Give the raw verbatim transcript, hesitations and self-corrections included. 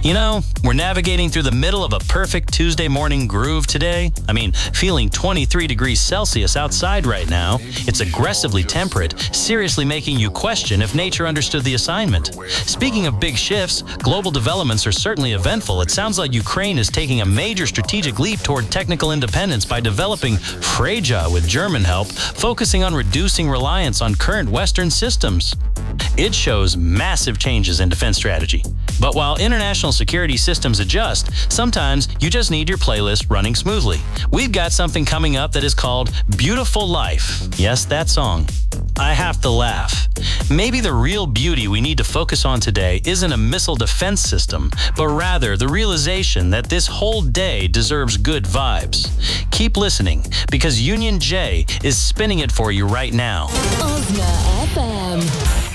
You know, we're navigating through the middle of a perfect Tuesday morning groove today. I mean, feeling twenty-three degrees Celsius outside right now. It's aggressively temperate, seriously making you question if nature understood the assignment. Speaking of big shifts, global developments are certainly eventful. It sounds like Ukraine is taking a major strategic leap toward technical independence by developing Freja with German help, focusing on reducing reliance on current Western systems. It shows massive changes in defense strategy. But while international security systems adjust, sometimes you just need your playlist running smoothly. We've got something coming up that is called Beautiful Life. Yes, that song. I have to laugh. Maybe the real beauty we need to focus on today isn't a missile defense system, but rather the realization that this whole day deserves good vibes. Keep listening, because Union J is spinning it for you right now. Osna F M.